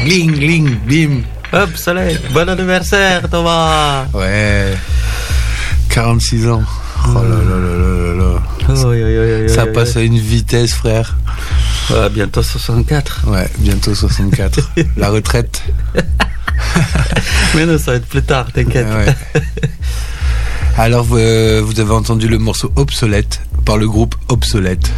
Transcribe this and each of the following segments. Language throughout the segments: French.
Gling, gling, bim. Hop, soleil. Bon anniversaire, Thomas. Ouais. 46 ans. Oh là là là là là là. Ça passe à une vitesse, frère. Ouais, bientôt 64. Ouais, bientôt 64. La retraite. Mais non, ça va être plus tard, t'inquiète. Ouais. Alors, vous avez entendu le morceau Obsolète par le groupe Obsolète.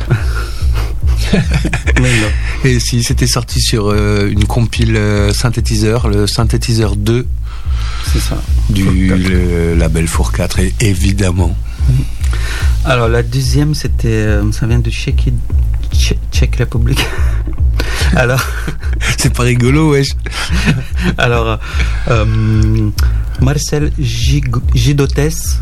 Mais non. Et si, c'était sorti sur une compile synthétiseur, le synthétiseur 2. C'est ça. Du label Four 4, et évidemment. Alors, la deuxième, c'était. Ça vient de Tchèque République. Alors. C'est pas rigolo, wesh. Alors, Marcel Gidotes,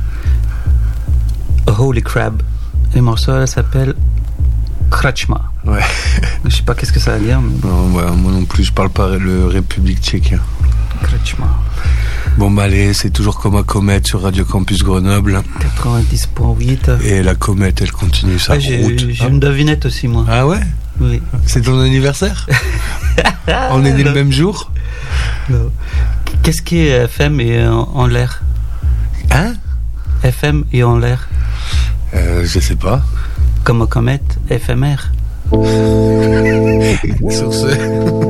Holy Crab. Le morceau, elle s'appelle Krachma. Ouais. Je sais pas qu'est-ce que ça veut dire. Mais... Non, ouais, moi non plus, je parle pas le République tchèque. Krachma. Bon, bah allez, c'est toujours comme à Comète sur Radio Campus Grenoble. 90.8. Et la Comète, elle continue sa route. J'ai une devinette aussi, moi. Ah ouais? Oui. C'est ton anniversaire? On est né le même jour? Non. Qu'est-ce qui est FM et en l'air? Hein? FM et en l'air. Je sais pas. Comme comète éphémère. Sur ce...